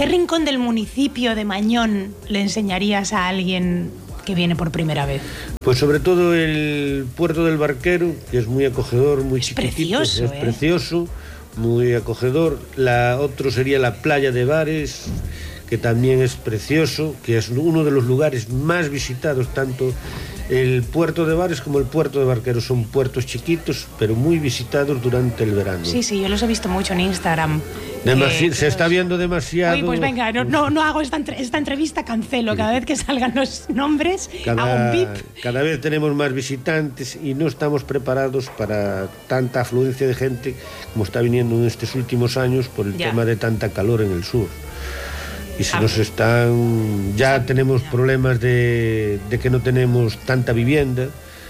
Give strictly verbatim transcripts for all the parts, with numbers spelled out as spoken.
¿Qué rincón del municipio de Mañón le enseñarías a alguien que viene por primera vez? Pues sobre todo el puerto del Barquero, que es muy acogedor, muy es chiquitito, precioso, es ¿eh? precioso, muy acogedor. La otro sería la playa de Bares, que también es precioso, que es uno de los lugares más visitados, tanto el puerto de Bares como el puerto de Barquero. Son puertos chiquitos, pero muy visitados durante el verano. Sí, sí, yo los he visto mucho en Instagram. Demasi- que, se que está los... viendo demasiado. Oye, pues venga, no, no, no hago esta, entre- esta entrevista, cancelo. Cada vez que salgan los nombres, Cada, hago un pip. cada vez tenemos más visitantes y no estamos preparados para tanta afluencia de gente como está viniendo en estos últimos años por el Ya. tema de tanta calor en el sur. Y se Ah. nos están... Ya tenemos problemas de, de que no tenemos tanta vivienda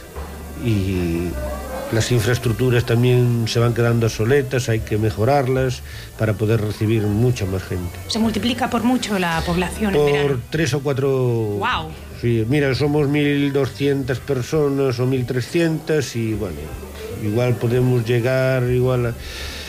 y las infraestructuras también se van quedando obsoletas, hay que mejorarlas para poder recibir mucha más gente. Se multiplica por mucho la población en verano. Por tres o cuatro... Wow. Sí, mira, somos mil doscientas personas o mil trescientas y bueno, igual podemos llegar igual a...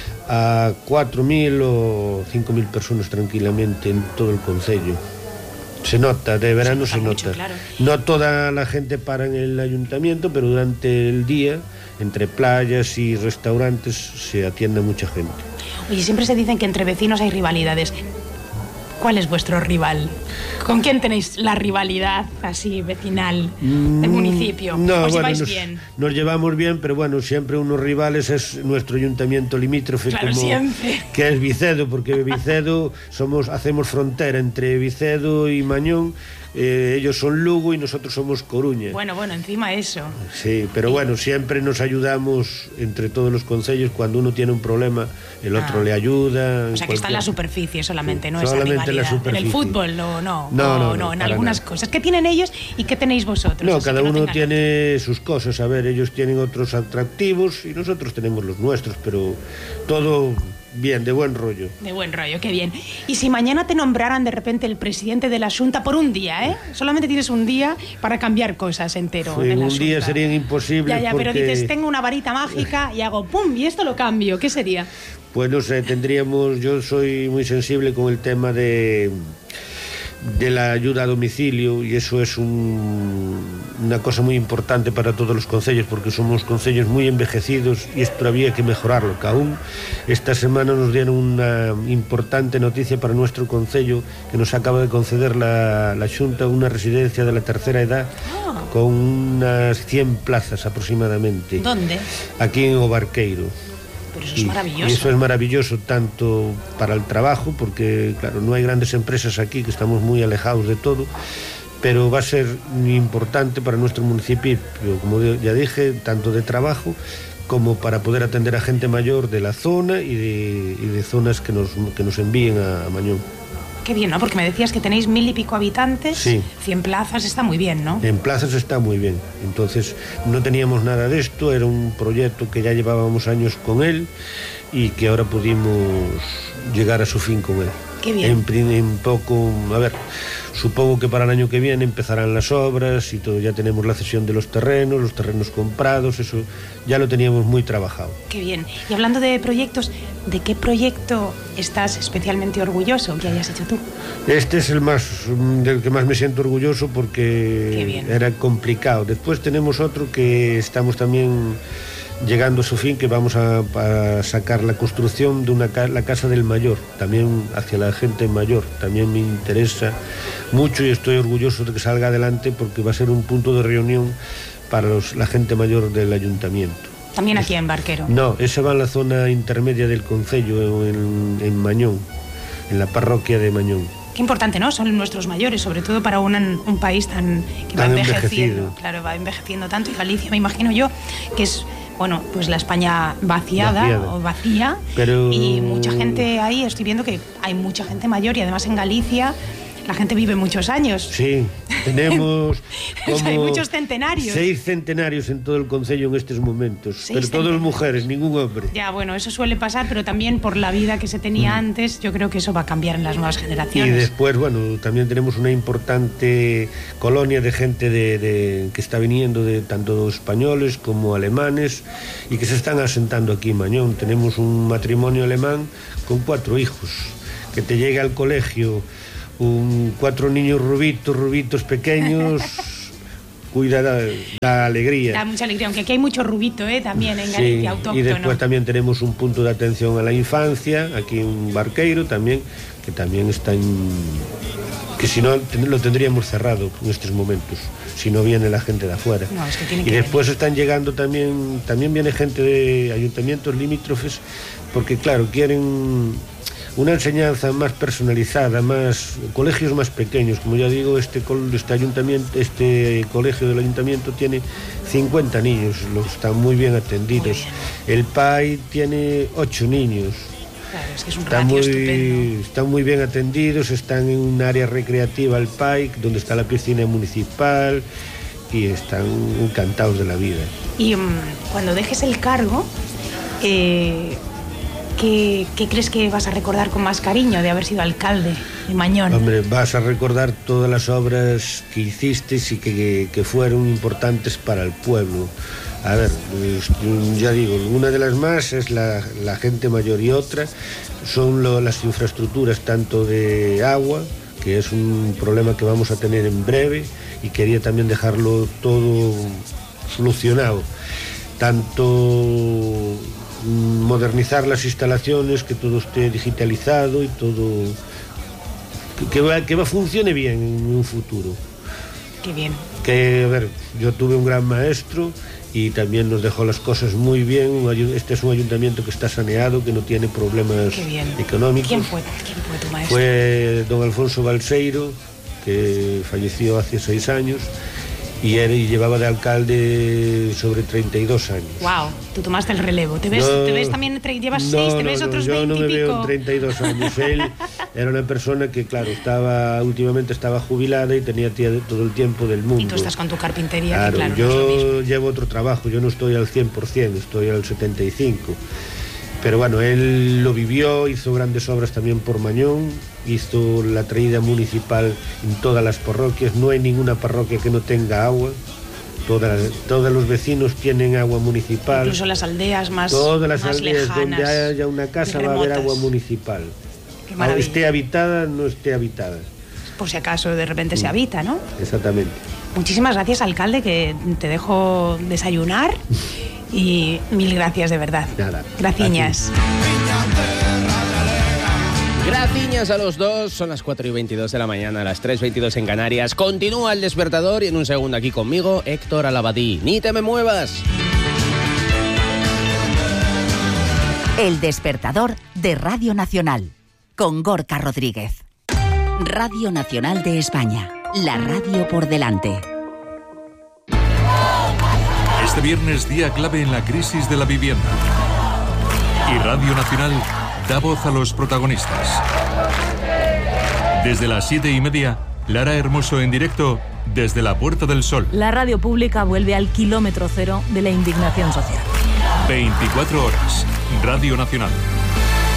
a cuatro mil o cinco mil personas tranquilamente en todo el concello. Se nota, de verano se, Se se nota nota. mucho, claro. No toda la gente para en el ayuntamiento, pero durante el día, entre playas y restaurantes, se atiende a mucha gente. Oye, siempre se dicen que entre vecinos hay rivalidades. ¿Cuál es vuestro rival? ¿Con quién tenéis la rivalidad así vecinal del municipio? No, ¿Os bueno, lleváis nos, bien? nos llevamos bien, pero bueno, siempre unos rivales es nuestro ayuntamiento limítrofe, Claro, como, siempre. que es Vicedo, porque Vicedo somos, hacemos frontera entre Vicedo y Mañón. Eh, ellos son Lugo y nosotros somos Coruña. Bueno, bueno, encima eso. Sí, pero bueno, siempre nos ayudamos entre todos los concellos. Cuando uno tiene un problema, el otro Ah. le ayuda. O sea, que está en la superficie solamente, no Solamente esa en la rivalidad. En superficie. el fútbol, no, no, No, no, no, no, en para algunas nada. cosas. ¿Qué tienen ellos y qué tenéis vosotros? No, Así cada que no uno tengan- tiene sus cosas. A ver, ellos tienen otros atractivos y nosotros tenemos los nuestros, pero todo bien, de buen rollo. De buen rollo, qué bien. Y si mañana te nombraran de repente el presidente de la Xunta por un día, ¿eh? Solamente tienes un día para cambiar cosas entero. En en la un día Xunta. serían imposibles Ya, ya, porque... pero dices, tengo una varita mágica y hago pum, y esto lo cambio. ¿Qué sería? Pues no sé, tendríamos... Yo soy muy sensible con el tema de... de la ayuda a domicilio y eso es un, una cosa muy importante para todos los concellos porque somos concellos muy envejecidos y esto había que mejorarlo, que aún esta semana nos dieron una importante noticia para nuestro concello que nos acaba de conceder la, la Xunta una residencia de la tercera edad Ah. con unas cien plazas aproximadamente. ¿Dónde? Aquí en O Barqueiro. Pero eso es Y- maravilloso. Y eso es maravilloso tanto para el trabajo, porque claro, no hay grandes empresas aquí, que estamos muy alejados de todo, pero va a ser importante para nuestro municipio, como ya dije, tanto de trabajo como para poder atender a gente mayor de la zona y de, y de zonas que nos, que nos envíen a, a Mañón. Qué bien, ¿no? Porque me decías que tenéis mil y pico habitantes, Sí. cien plazas, está muy bien, ¿no? En plazas está muy bien. Entonces no teníamos nada de esto, era un proyecto que ya llevábamos años con él y que ahora pudimos llegar a su fin con él. Qué bien. En, prin- en poco, a ver, supongo que para el año que viene empezarán las obras y todo, ya tenemos la cesión de los terrenos, los terrenos comprados, eso ya lo teníamos muy trabajado. Qué bien. Y hablando de proyectos, ¿de qué proyecto estás especialmente orgulloso que hayas hecho tú? Este es el más del que más me siento orgulloso Qué porque bien. era complicado. Después tenemos otro que estamos también llegando a su fin, que vamos a, a sacar la construcción de una ca- la casa del mayor, también hacia la gente mayor. También me interesa mucho y estoy orgulloso de que salga adelante porque va a ser un punto de reunión para los- la gente mayor del ayuntamiento. También aquí en Barquero. No, ese va en la zona intermedia del concello, en, en Mañón, en la parroquia de Mañón. Qué importante, ¿no? Son nuestros mayores, sobre todo para un, un país tan que va Tan envejeciendo. envejecido. Claro, va envejeciendo tanto. Y Galicia, me imagino yo, que es, bueno, pues la España vaciada, Vaciada. o vacía. Pero- Y mucha gente ahí, estoy viendo que hay mucha gente mayor y además en Galicia la gente vive muchos años. Sí, tenemos O sea, hay como muchos centenarios. seis centenarios en todo el concello en estos momentos, Seis pero todos centenarios. mujeres, ningún hombre. Ya, bueno, eso suele pasar, pero también por la vida que se tenía antes, yo creo que eso va a cambiar en las nuevas Y generaciones. después, bueno, también tenemos una importante colonia de gente de, de- que está viniendo de tanto españoles como alemanes y que se están asentando aquí en Mañón. Tenemos un matrimonio alemán con cuatro hijos que te llegue al colegio un, cuatro niños rubitos, rubitos pequeños, cuida da, da alegría. Da mucha alegría, aunque aquí hay mucho rubito, ¿eh? También en Galicia, sí, autóctono. Y después también tenemos un punto de atención a la infancia, aquí en Barqueiro también, que también está en... que si no lo tendríamos cerrado en estos momentos, si no viene la gente de afuera. No, es que tiene y que después venir. Están llegando también, también viene gente de ayuntamientos limítrofes, porque claro, quieren una enseñanza más personalizada, más colegios más pequeños. Como ya digo, este, este ayuntamiento, este colegio del ayuntamiento tiene cincuenta niños, los están muy bien atendidos. Muy bien. El P A I tiene ocho niños. Claro, es que es un Están ratio muy, estupendo. están muy bien atendidos, están en un área recreativa, el P A I, donde está la piscina municipal, y están encantados de la vida. Y um, cuando dejes el cargo, eh, ¿qué, ¿qué crees que vas a recordar con más cariño de haber sido alcalde de Mañón? Hombre, vas a recordar todas las obras que hiciste y que, que fueron importantes para el pueblo. A ver, ya digo, una de las más es la, la gente mayor, y otra son lo, las infraestructuras, tanto de agua, que es un problema que vamos a tener en breve, y quería también dejarlo todo solucionado. Tanto modernizar las instalaciones, que todo esté digitalizado y todo, que, que, va, que va, funcione bien en un futuro. Qué bien. Que, a ver, yo tuve un gran maestro y también nos dejó las cosas muy bien. Este es un ayuntamiento que está saneado, que no tiene problemas económicos. ¿Quién fue, ¿Quién fue tu maestro? Fue don Alfonso Balseiro, que falleció hace seis años, y, era, y llevaba de alcalde sobre treinta y dos años. Wow, tú tomaste el relevo. ¿Te ves, no, ¿te ves también, llevas no, seis, te no, ves no, otros yo veinte no me y pico? veo en treinta y dos años. Él era una persona que, claro, estaba últimamente estaba jubilada y tenía todo el tiempo del mundo. Y tú estás con tu carpintería, claro, que claro, yo no es lo mismo. llevo otro trabajo, yo no estoy al cien por ciento, estoy al setenta y cinco por ciento. Pero bueno, él lo vivió, hizo grandes obras también por Mañón, hizo la traída municipal en todas las parroquias. No hay ninguna parroquia que no tenga agua. Todas, todos los vecinos tienen agua municipal. Incluso las aldeas más Todas las más aldeas lejanas, donde haya una casa va a haber agua municipal. Qué maravilla. Esté habitada, no esté habitada. Por si acaso de repente mm. se habita, ¿no? Exactamente. Muchísimas gracias, alcalde, que te dejo desayunar. Y mil gracias, de verdad. Nada. Graciñas. Graciñas a los dos. Son las cuatro y veintidós de la mañana, las tres y veintidós en Canarias. Continúa el despertador y en un segundo aquí conmigo, Héctor Alabadí. ¡Ni te me muevas! El despertador de Radio Nacional, con Gorka Rodríguez. Radio Nacional de España, la radio por delante. Este viernes, día clave en la crisis de la vivienda. Y Radio Nacional da voz a los protagonistas. Desde las siete y media, Lara Hermoso en directo desde la Puerta del Sol. La radio pública vuelve al kilómetro cero de la indignación social. veinticuatro horas. Radio Nacional.